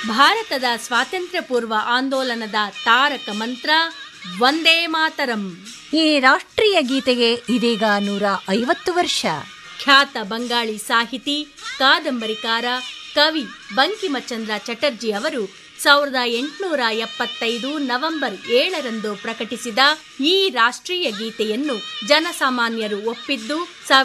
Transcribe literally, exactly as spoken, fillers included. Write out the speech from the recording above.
ಭಾರತದ ಸ್ವಾತಂತ್ರ್ಯ ಪೂರ್ವ ಆಂದೋಲನದ ತಾರಕ ಮಂತ್ರ ವಂದೇ ಮಾತರಂ. ಈ ರಾಷ್ಟ್ರೀಯ ಗೀತೆಗೆ ಇದೀಗ ನೂರ ಐವತ್ತು ವರ್ಷ. ಖ್ಯಾತ ಬಂಗಾಳಿ ಸಾಹಿತಿ, ಕಾದಂಬರಿಕಾರ, ಕವಿ ಬಂಕಿಮಚಂದ್ರ ಚಟರ್ಜಿ ಅವರು ಸಾವಿರದ ಎಂಟುನೂರ ಎಪ್ಪತ್ತೈದು ನವೆಂಬರ್ ಏಳರಂದು ಪ್ರಕಟಿಸಿದ ಈ ರಾಷ್ಟ್ರೀಯ ಗೀತೆಯನ್ನು ಜನಸಾಮಾನ್ಯರು ಒಪ್ಪಿದ್ದು